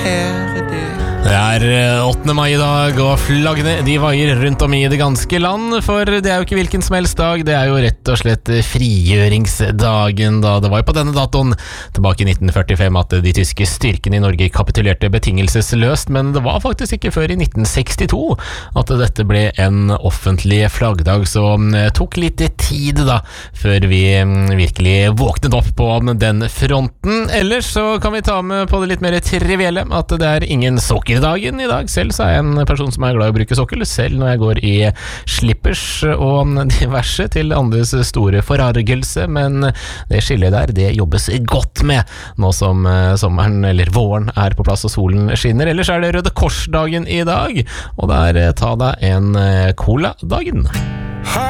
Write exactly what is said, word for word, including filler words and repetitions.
Det er åttende mai i dag, og flaggene de vaier rundt om i det ganske land, for det er jo ikke hvilken som helst dag, det er jo rett og slett frigjøringsdagen. Da det var jo på denne datoen, tilbake i nitten førtifem, at de tyske styrkene i Norge kapitulerte betingelsesløst, men det var faktisk ikke før i nitten sekstito at dette ble en offentlig flaggdag, så det tok litt tid da, før vi virkelig våknet opp på den fronten. Ellers så kan vi ta med på det litt mer trivielle, at det er ingen sokkerdagen i dag. Selv så er jeg en person som er glad i å bruke sokkel, selv når jeg går i slippers og diverse til andres store forargelse, men det skillet der, det jobbes godt med nå som sommeren eller våren er på plass og solen skinner. Ellers er det Røde Kors-dagen i dag, og der ta deg en cola-dagen.